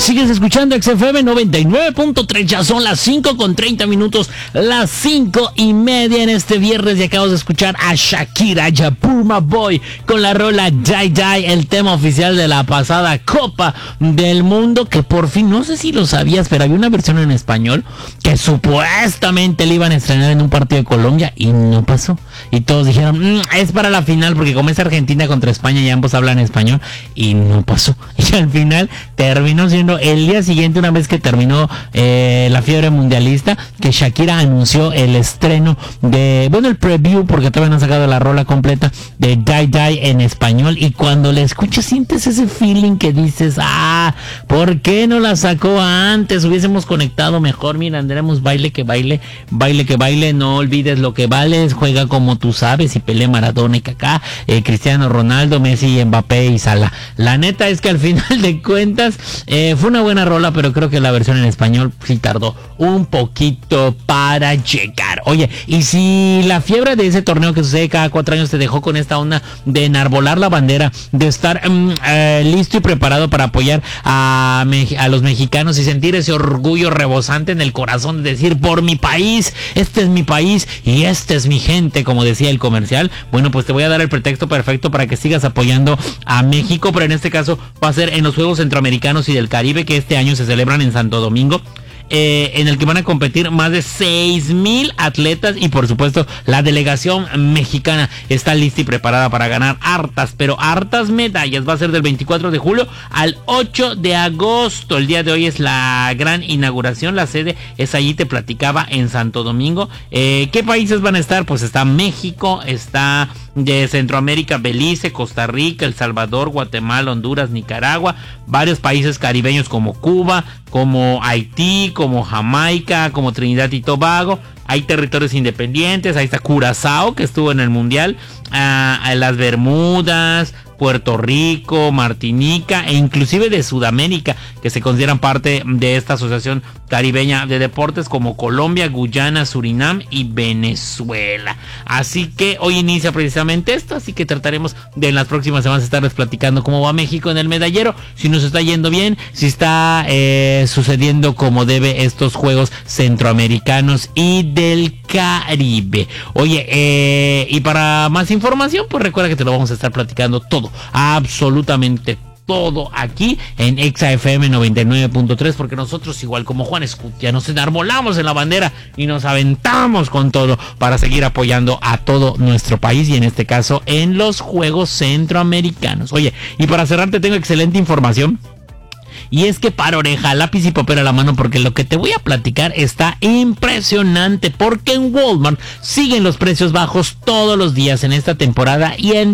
Sigues escuchando XFM 99.3, ya son las 5:30, las 5:30 en este viernes y acabamos de escuchar a Shakira, Yapurma Boy, con la rola Die Die, el tema oficial de la pasada Copa del Mundo, que por fin, no sé si lo sabías, pero había una versión en español que supuestamente le iban a estrenar en un partido de Colombia y no pasó. Y todos dijeron, es para la final porque como es Argentina contra España y ambos hablan español, y no pasó. Y al final terminó siendo el día siguiente, una vez que terminó la fiebre mundialista, que Shakira anunció el estreno de, bueno, el preview, porque todavía no han sacado la rola completa de Die Die en español, y cuando la escuchas sientes ese feeling que dices, ¿por qué no la sacó antes? Hubiésemos conectado mejor. Mira, andaremos baile que baile, baile que baile, no olvides lo que vales, juega como tú sabes, y Pelé, Maradona y Kaká, Cristiano Ronaldo, Messi, Mbappé y Salah. La neta es que al final de cuentas fue una buena rola, pero creo que la versión en español sí tardó un poquito para llegar. Oye, y si la fiebre de ese torneo que sucede cada 4 años te dejó con esta onda de enarbolar la bandera, de estar listo y preparado para apoyar a los mexicanos y sentir ese orgullo rebosante en el corazón de decir, por mi país, este es mi país y este es mi gente, como decía el comercial, bueno, pues te voy a dar el pretexto perfecto para que sigas apoyando a México, pero en este caso va a ser en los Juegos Centroamericanos y del Caribe, que este año se celebran en Santo Domingo, en el que van a competir más de 6,000 atletas, y por supuesto la delegación mexicana está lista y preparada para ganar hartas, pero hartas medallas. Va a ser del 24 de julio al 8 de agosto. El día de hoy es la gran inauguración, la sede es allí, te platicaba, en Santo Domingo. ¿Qué países van a estar? Pues está México, está de Centroamérica, Belice, Costa Rica, El Salvador, Guatemala, Honduras, Nicaragua, varios países caribeños como Cuba, como Haití, como Jamaica, como Trinidad y Tobago. Hay territorios independientes, ahí está Curazao, que estuvo en el Mundial, las Bermudas, Puerto Rico, Martinica e inclusive de Sudamérica, que se consideran parte de esta asociación caribeña de deportes, como Colombia, Guyana, Surinam y Venezuela. Así que hoy inicia precisamente esto, así que trataremos de en las próximas semanas estarles platicando cómo va México en el medallero, si nos está yendo bien, si está sucediendo como debe estos Juegos Centroamericanos y del Caribe. Oye, y para más información, pues recuerda que te lo vamos a estar platicando todo, absolutamente todo aquí en XFM 99.3, porque nosotros, igual como Juan Escutia, nos enarbolamos en la bandera y nos aventamos con todo para seguir apoyando a todo nuestro país, y en este caso en los Juegos Centroamericanos. Oye, y para cerrar te tengo excelente información. Y es que para oreja, lápiz y papel a la mano, porque lo que te voy a platicar está impresionante, porque en Walmart siguen los precios bajos todos los días en esta temporada, y en